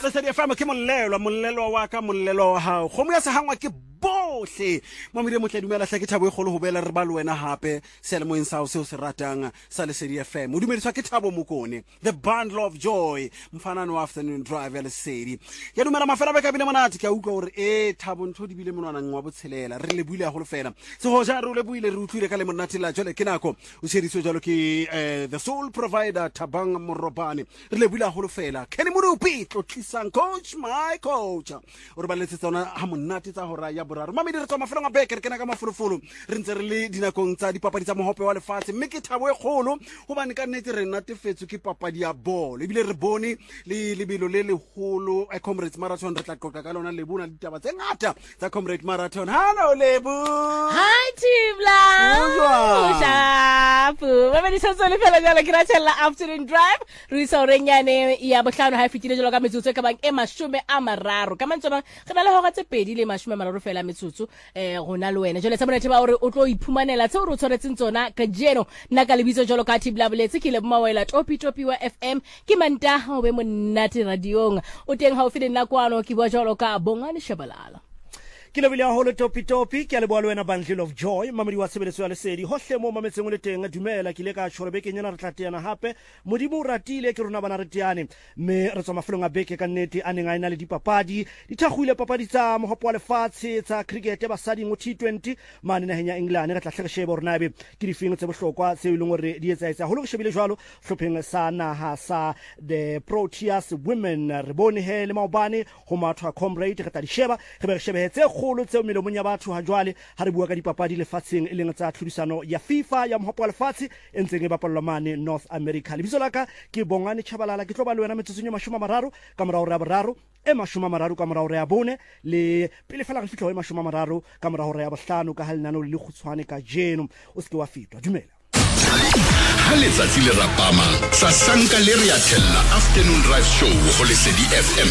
Lesedi FM ke mollelo wa ka mollelo wa hao. Kgomo ya sehangwa ke bohle. Mamire motle dumela hle ke Thabo e kgolo ho bela re ba le wena hape selemoeng sa o se o se ratang sa Lesedi FM. O dumediswa ke Thabo Mokone, the bundle of joy. Mfana no afternoon drive ya Lesedi. Ya dumela mafela ba ka bile monate ke a utlwa hore Thabo ntho di bile monwana ngwa botshelela. Re le buile a go fela. Se ho ja re le buile re utlwile ka le monate la jole ke nako o sheditswe jalo ke the soul provider Thabang Morobane. Re le buile a go fela. Kenny Murupi tlisang coach my coach o re baletse tsona ha monate tsa hora ya boraro mamedi re tswa mafelong a beke re kena ka mafulufulu re ntse re le dinakong tsa dipapadi tsa mohope wa lefatshe mme ke Thabo e kgolo hobane ka nnete re natefetswe ke papadi ya bolo ebile re bone le lebelo le leholo Comrades Marathon re tla qoqa ka lona lebona ditaba tse ngata tsa Comrades Marathon. Hello Lebu. Hi Tibla. Shapu mamedi sentse le fela jalo ke ratela afternoon drive re isa orenyane ya bohlano ha fitile jalo ka metsotso ka bang e 30 ka mantsona re na le hora tse pedi le 30 fela metsotso rona le wena jole tsa monate ba hore o tlo iphumanela tse o re tshwaretseng tsona ka jeno nna ka lebitso jalo ka Tibla boletse ke le mmawela topi wa FM ke Mantaha o be monate radiong o teng ha o file nna kwano ke bua jalo ka Bongani Shabalala ke le bile holo topi ke a le bua le wena bundle of joy mamedi wa tshebeletso ya Lesedi hohle mo mametseng le teng dumela ke le ka tshore beke nyana re tlateana hape modimo ratile ke rona bana re tiane me re tswa mafelong a beke ka nnete a neng a ina le dipapadi di thagwile papadi tsa mohopo wa lefatshe tsa cricket basadi mo T20 mane naheng ya England re tla hle re shebe rona be ke difeng tse bohlokwa tse e leng hore di etsaetsa holo ke shebile jwalo hlopheng sa naha sa the Proteas women re bone he le maobane ho mathwa Comrade re tla di sheba re be re shebetse kgolo tseo melomong ya batho ha jwale ha re bua ka dipapadi lefatsheng e leng tsa tlhodisano ya FIFA ya mohopo wa lefatshe e ntseng e bapalwa mane North America. Lebitso la ka ke Bongani Chabalala ke tlo ba le wena metsotsong ya 30 ka morao re ya boraro e 30 ka morao re ya bone le pele fela re fihla ho 30 ka morao re ya bohlano ka halinano le khutshwane ka jeno o se ke wa fitwa dumela ha letsatsi le rapama sa sanka le re ya thella afternoon drive show ho Lesedi FM.